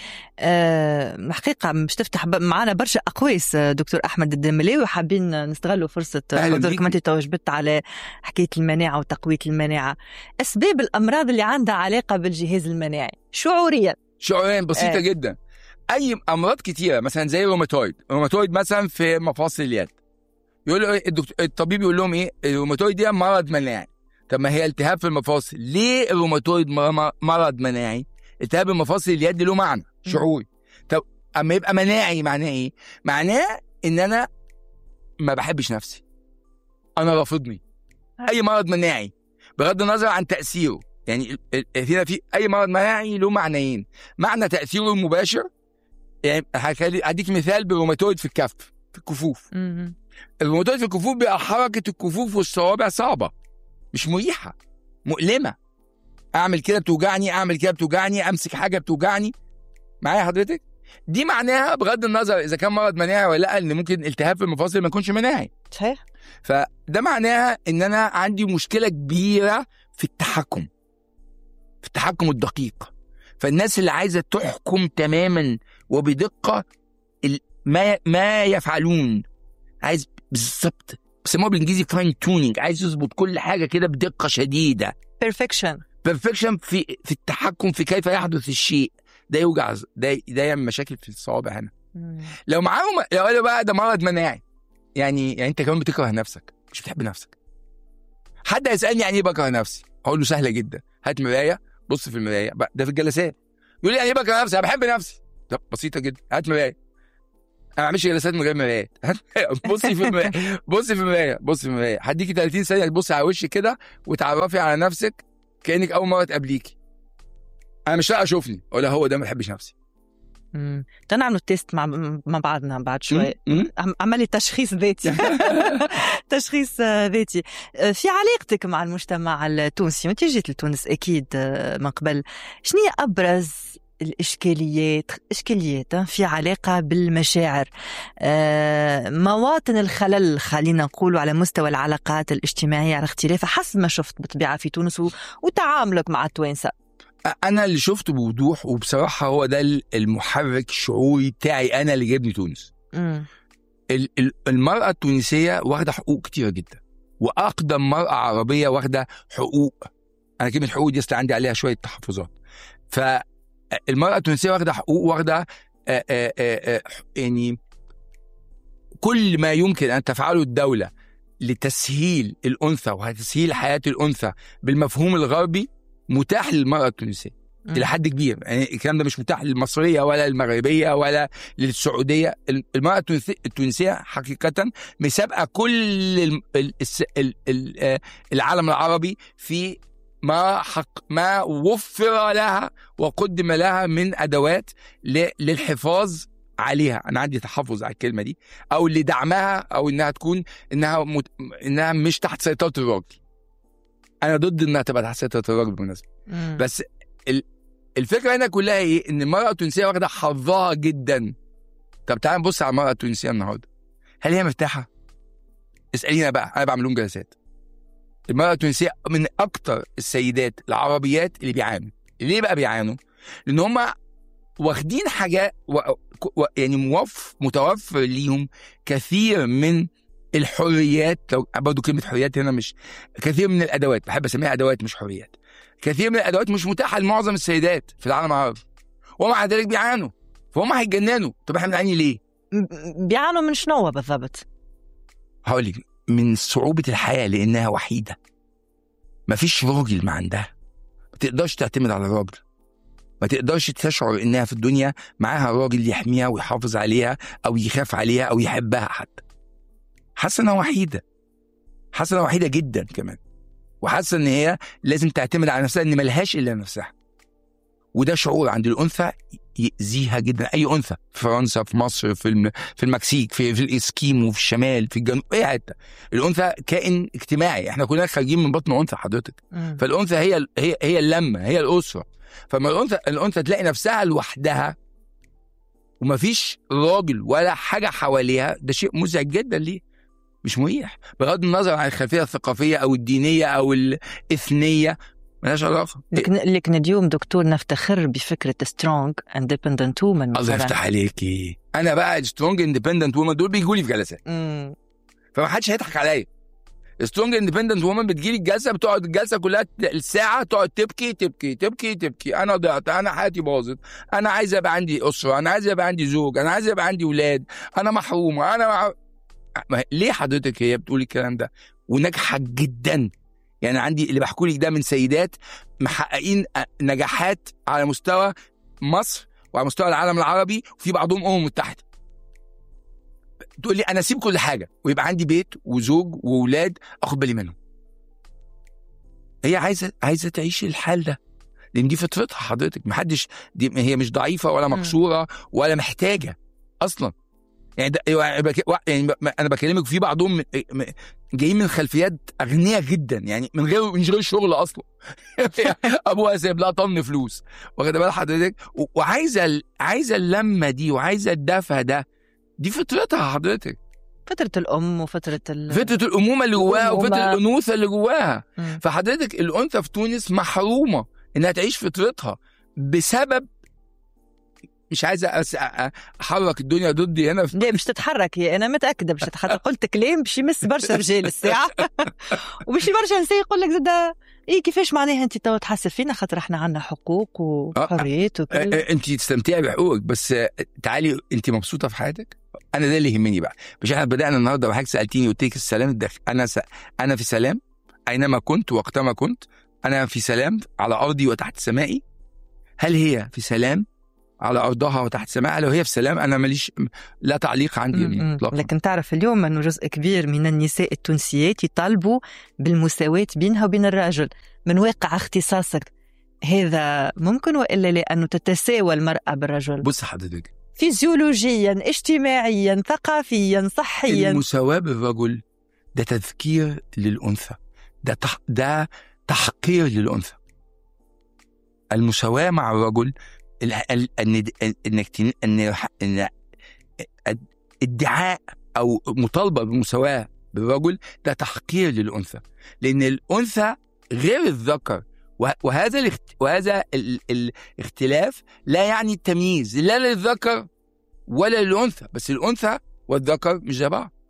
أه حقيقه مش تفتح معنا برشا اقواس دكتور احمد الدملاوي، وحابين نستغلوا فرصه حضورك ما انت توجبت على حكايه المناعه وتقويه المناعه. اسباب الامراض اللي عندها علاقه بالجهاز المناعي شعوريا شعورين بسيطه إيه. جدا. اي امراض كتيره مثلا زي الروماتويد، الروماتويد مثلا في مفاصل اليد، يقول له الدكتور الطبيب يقول لهم ايه؟ الروماتويد دي مرض مناعي. طب ما هي التهاب في المفاصل، ليه الروماتويد مرض مناعي؟ التهاب المفاصل اليد له معنى شعوري. طب اما يبقى مناعي معناه ايه؟ معناه ان انا ما بحبش نفسي، انا رافضني. اي مرض مناعي بغض النظر عن تاثيره، يعني هنا في اي مرض مناعي له معنيين. معنى تاثيره المباشر، يعني هديك مثال بالروماتويد في الكف، في الكفوف. الروماتويد في الكفوف بقى حركه الكفوف والصوابع صعبه، مش مريحه، مؤلمه. اعمل كده بتوجعني، اعمل كده بتوجعني، امسك حاجه بتوجعني. معايا حضرتك؟ دي معناها بغض النظر اذا كان مرض مناعي ولا لا، ان ممكن التهاب في المفاصل ما يكونش مناعي. صحيح. فده معناها ان انا عندي مشكله كبيره في التحكم، في التحكم الدقيق. فالناس اللي عايزه تحكم تماما وبدقه ما ما يفعلون، عايز بالظبط، بيسموها بالانجليزي فاين تونينج، عايز يظبط كل حاجه كده بدقه شديده. بيرفكشن بيرفكشن في في التحكم في كيف يحدث الشيء. ده يوجع، ده ده يعمل مشاكل في الصوابع هنا. مم. لو معاهم لو قالوا بقى ده مرض مناعي، يعني يعني انت كمان بتكره نفسك، مش بتحب نفسك. حد هيسالني يعني ايه بكره نفسي؟ هقول له سهله جدا، هات مرايه، بص في المرايه. ده في الجلسات يقول لي يعني ايه بكره نفسي؟ انا بحب نفسي. طب بسيطه جدا، هات مرايه. انا ما بعملش جلسات من غير مرايات. بصي في المرايه، بصي في المرايه، بصي في المرايه. هديكي ثلاثين ثانيه تبصي على وشك كده وتعرفي على نفسك كانك اول مره تقابليكي. انا مش لاقي اشوفني ولا هو ده ما بحبش نفسي. امم نعمل تيست مع مع بعضنا بعد شوي. عملي تشخيص ذاتي. تشخيص ذاتي في علاقتك مع المجتمع التونسي. وانت جيت لتونس اكيد من قبل، شنو هي ابرز الإشكاليات إشكاليات في علاقة بالمشاعر، مواطن الخلل خلينا نقول على مستوى العلاقات الاجتماعية على اختلافها حسب ما شفت بطبيعة في تونس وتعاملك مع التوانسة؟ أنا اللي شفته بوضوح وبصراحة هو ده المحرك الشعوري بتاعي أنا اللي جابني تونس. م. المرأة التونسية واخدة حقوق كتيرة جدا، وأقدم مرأة عربية واخدة حقوق. أنا كلمة حقوق دي عندي عليها شوية تحفظات. فالمرأة التونسية واخدة حقوق، واخدة يعني كل ما يمكن أن تفعله الدولة لتسهيل الأنثى وتسهيل حياة الأنثى بالمفهوم الغربي متاح للمرأة التونسية إلى حد كبير. يعني الكلام ده مش متاح للمصرية ولا المغربية ولا للسعودية. المرأة التونسية حقيقة مسابقة كل العالم العربي في ما حق ما وفر لها وقدم لها من أدوات للحفاظ عليها. أنا عندي تحفظ على الكلمة دي، أو لدعمها، أو إنها تكون إنها مت... إنها مش تحت سيطرة الراجل. أنا ضد إنها تبقى تحت سيطرة الراجل بالمناسبة. بس ال... الفكرة هنا كلها إيه؟ إن المرأة التونسية واخدة حظها جدا. طب تعال نبص على المرأة التونسية النهاردة، هل هي مرتاحة؟ اسألينا بقى، أنا بعمل لهم جلسات. المرأة التونسية من أكتر السيدات العربيات اللي بيعانوا. ليه بقى بيعانوا؟ لأن هم واخدين حاجة و... و... يعني موف... متوفر ليهم كثير من الحريات. لو برضو كلمة حريات هنا مش كثير من الأدوات، بحب أسميها أدوات مش حريات. كثير من الأدوات مش متاحة لمعظم السيدات في العالم العربي، ومع ذلك بيعانوا. فهم هيتجننوا. طب احنا بنعاني ليه؟ بيعانوا من شنو بالضبط؟ هقولك، من صعوبة الحياة، لأنها وحيدة. مفيش راجل ما عندها، ما تقدرش تعتمد على الراجل، ما تقدرش تشعر إنها في الدنيا معاها راجل يحميها ويحافظ عليها أو يخاف عليها أو يحبها حتى. حاسة إنها وحيدة، حاسة إنها وحيدة جدا كمان، وحاسة إن هي لازم تعتمد على نفسها، إن ملهاش إلا نفسها. وده شعور عند الأنثى يأذيها جدا. أي أنثى في فرنسا، في مصر، في في المكسيك، في في الإسكيمو، في الشمال، في الجنوب، أي حتة. الأنثى كائن اجتماعي، إحنا كلنا خارجين من بطن أنثى حضرتك. مم. فالأنثى هي هي هي اللمة، هي الأسرة. فما الأنثى الأنثى تلاقي نفسها لوحدها ومفيش راجل ولا حاجة حواليها، ده شيء مزعج جدا ليه، مش مريح. بغض النظر عن الخلفية الثقافية أو الدينية أو الإثنية، ملهاش علاقة. لكن لكن اليوم دكتور نفتخر بفكرة سترونج اندبندنت وومن. الله يفتح عليكي. أنا بقى سترونج اندبندنت وومن دول بيجوا لي في جلسات، فما حدش هيضحك عليا. سترونج اندبندنت وومن بتجيلي الجلسه، بتقعد الجلسه كلها الساعه تقعد تبكي تبكي تبكي تبكي، انا ضعت، انا حياتي باظت، انا عايز يبقى عندي اسره، انا عايز يبقى عندي زوج، انا عايز يبقى عندي اولاد، انا محرومه، انا مع... ليه حضرتك هي بتقولي الكلام ده وناجحه جدا؟ يعني عندي اللي بحكوا لك ده من سيدات محققين نجاحات على مستوى مصر وعلى مستوى العالم العربي، وفي بعضهم امم متحده. تقول لي انا اسيب كل حاجه ويبقى عندي بيت وزوج واولاد اخد بالي منهم. هي عايزه عايزه تعيش الحال ده، لان دي فطرتها حضرتك. محدش دي هي مش ضعيفه ولا مكسوره ولا محتاجه اصلا. يعني, ده يعني انا بكلمك في بعضهم جايين من خلفيات اغنياء جدا، يعني من غير من غير شغل اصلا. ابوها سايب لها طن فلوس، واخد بال حضرتك، وعايزه عايزه اللمه دي وعايزه الدفى ده. دي فطرتها حضرتك، فترة الأم وفترة ال... فترة الأمومة اللي جواها وفترة الأنوثة اللي جواها. م. فحضرتك الأنثى في تونس محرومة إنها تعيش فطرتها بسبب مش عايزة أحرك الدنيا ضدي هنا. لا مش تتحرك، أنا متأكدة مش تتحرك. قلت كلام بشي مس برشا رجال الساعة وبشي برشا نساء يقول لك زدا إيه كيفاش معناها أنت تو تحسب فينا خاطر إحنا عنا حقوق وحريات وكل. أنت تستمتعي بحقوقك، بس تعالي أنت مبسوطة في حياتك؟ أنا ده اللي يهمني بقى. مش إحنا بدأنا النهاردة وحضرتك سألتيني قلت لك السلام الداخلي. أنا س... أنا في سلام أينما كنت وقتما كنت. أنا في سلام على أرضي وتحت سمائي. هل هي في سلام على أرضها وتحت سماء؟ لو هي في سلام أنا ماليش لا تعليق عندي. م- م- لكن تعرف اليوم أنه جزء كبير من النساء التونسيات يطالبوا بالمساواة بينها وبين الرجل. من واقع اختصاصك هذا ممكن وإلا لأنه تتساوى المرأة بالرجل؟ بص حضرتك، فيزيولوجيا اجتماعيا ثقافيا صحيا، المساواة بالرجل ده تذكير للأنثى، ده تح... ده تحقير للأنثى. المساواة مع الرجل انك ان ان ادعاء او مطالبه بالمساواه بالرجل ده تحقير للانثى، لان الانثى غير الذكر. وهذا الاخت... وهذا ال... الاختلاف لا يعني التمييز لا للذكر ولا للانثى، بس الانثى والذكر مش زي بعض.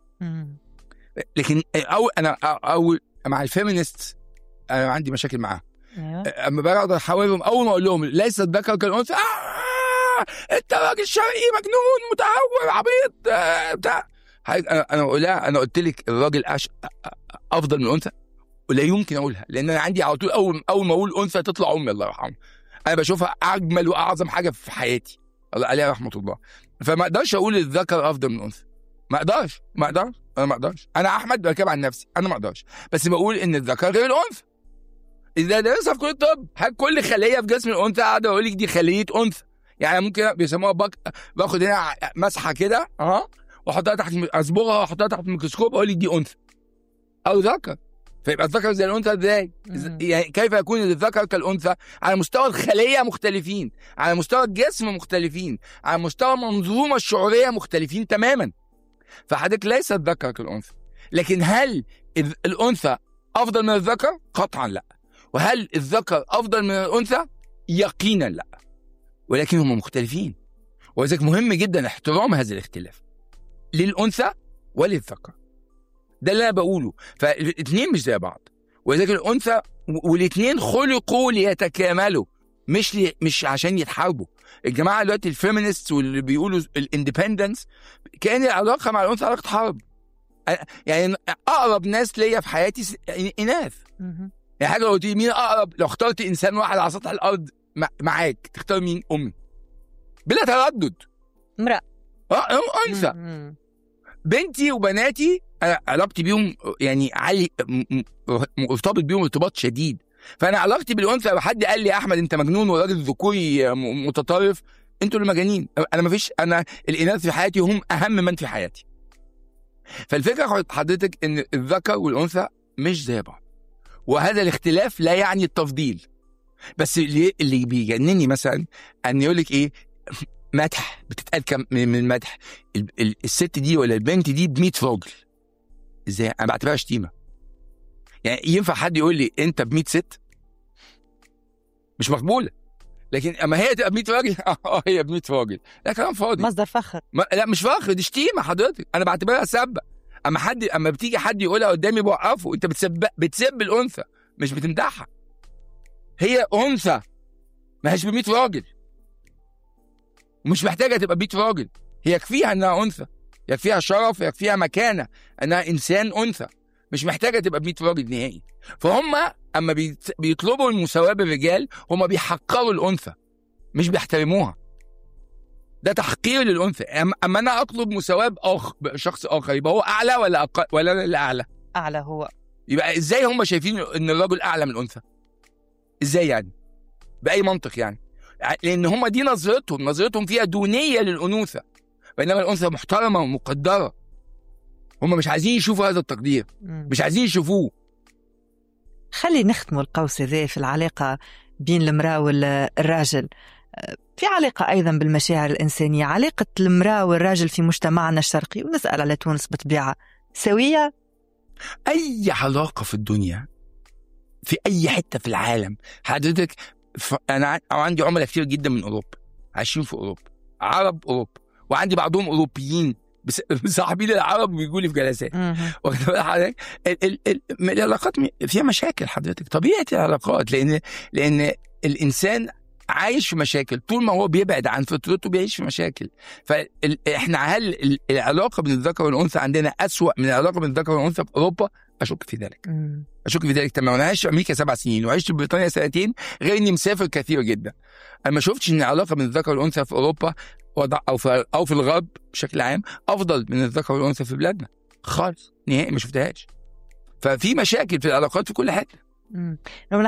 لكن او انا او مع الفيمينست انا عندي مشاكل معاها. اما بقعد احاورهم اول ما اقول لهم ليس الذكر كالانثى، آه انت راجل شرقي مجنون متهور عبيط آه بتاع. انا انا اقولها، انا قلت لك الراجل أش... افضل من الانثى، ولا يمكن اقولها، لان انا عندي على طول اول اول ما اقول انثى تطلع امي الله يرحمها. انا بشوفها اجمل واعظم حاجه في حياتي الله عليها رحمه الله. فما اقدرش اقول الذكر افضل من الانثى، ما اقدرش ما اقدرش انا ما اقدرش انا احمد بكاب عن نفسي، انا ما اقدرش، بس بقول ان الذكر غير الانثى. إذا درسها في كل الطب، كل خلية في جسم الأنثى قاعدة أقول لك دي خلية أنثى. يعني ممكن بيسموها بك... باخد هنا مسحة كده أه وأحطها تحت أصبغها وأحطها تحت الميكروسكوب أقول لك دي أنثى أو ذكر. فيبقى الذكر زي الأنثى إزاي؟ يعني كيف يكون الذكر كالأنثى؟ على مستوى الخلية مختلفين، على مستوى الجسم مختلفين، على مستوى المنظومة الشعورية مختلفين تماما. فحضرتك ليس الذكر كالأنثى، لكن هل الأنثى أفضل من الذكر؟ قطعا لا. وهل الذكر أفضل من الأنثى؟ يقينا لا، ولكن هم مختلفين، ولذلك مهم جدا احترام هذا الاختلاف للأنثى وللذكر. ده اللي أنا بقوله. فالاثنين مش زي بعض، ولذلك الأنثى والاثنين خلقوا ليتكاملوا، مش لي مش عشان يتحاربوا. الجماعة دلوقتي الفيمينيست واللي بيقولوا الاندبندنس كأن العلاقة مع الأنثى علاقة حرب. يعني أقرب ناس ليا في حياتي إناث. يعني حاجة لو قلت مين أقرب، لو اخترت إنسان واحد على سطح الأرض معاك تختار مين؟ أمي بلا تردد. امرأة اه أنثى. بنتي وبناتي أنا علاقتي بيهم يعني علي مرتبط بيهم ارتباط شديد. فأنا علاقتي بالأنثى لو حد قال لي أحمد أنت مجنون وراجل ذكوري متطرف، أنتوا اللي مجانين. أنا مفيش، أنا الإناث في حياتي هم أهم من في حياتي. فالفكرة حضرتك إن الذكر والأنثى مش زي بعض، وهذا الاختلاف لا يعني التفضيل. بس اللي, اللي بيجنني مثلا ان يقولك ايه مدح بتتقال كم من مدح الست دي ولا البنت دي بمية راجل. ازاي؟ انا بعتبرها شتيمه. يعني ينفع حد يقول لي انت بمية ست؟ مش مقبوله. لكن اما هي تبقى بمية راجل اه هي بمية راجل، لا كلام فاضي، مصدر فخر. لا مش فخر، دي شتيمه حضرتك. انا بعتبرها سبه. اما حد اما بتيجي حد يقولها قدامي بوقفه. انت بتسب بتسب الانثى مش بتمدحها. هي انثى ما هيش بمية راجل ومش محتاجه تبقى بمية راجل. هي يكفيها انها انثى، يكفيها شرف، يكفيها مكانه انها انسان انثى، مش محتاجه تبقى بمية راجل نهائي. فهم اما بيطلبوا المساواه بالرجال هم بيحقروا الانثى مش بيحترموها. ده تحقير للانثى. اما انا اطلب مساواه باخ بشخص اخر يبقى هو اعلى ولا أقل ولا انا اللي اعلى؟ اعلى هو. يبقى ازاي هم شايفين ان الرجل اعلى من الانثى؟ ازاي يعني؟ باي منطق يعني؟ لان هم دي نظرتهم، نظرتهم فيها دونيه للانوثه، بينما الانثى محترمه ومقدره. هم مش عايزين يشوفوا هذا التقدير، مش عايزين يشوفوه. خلي نختم القوس ذي في العلاقه بين المراه والراجل. في علاقة أيضا بالمشاعر الإنسانية، علاقة المرأة والراجل في مجتمعنا الشرقي، ونسأل على تونس بطبيعة سوية. أي علاقة في الدنيا في أي حتة في العالم حضرتك ف... أنا عندي عملاء كتير جدا من أوروبا عايشين في أوروبا، عرب أوروبا، وعندي بعضهم أوروبيين بس... صاحبين العرب بيجوا لي في جلسات. حضرتك ال... ال... ال... العلاقات فيها مشاكل حضرتك، طبيعة العلاقات، لأن لأن الإنسان عايش في مشاكل طول ما هو بيبعد عن فطرته بيعيش في مشاكل. فاحنا هل العلاقه بين الذكر والانثى عندنا اسوأ من العلاقه بين الذكر والانثى في اوروبا؟ اشك في ذلك. مم. اشك في ذلك تماما. انا عشت في امريكا سبع سنين وعشت في بريطانيا سنتين، غير اني مسافر كثير جدا. انا ما شفتش ان العلاقه بين الذكر والانثى في اوروبا او في او في الغرب بشكل عام افضل من الذكر والانثى في بلادنا خالص نهائي، ما شفتهاش. ففي مشاكل في العلاقات في كل حته. امم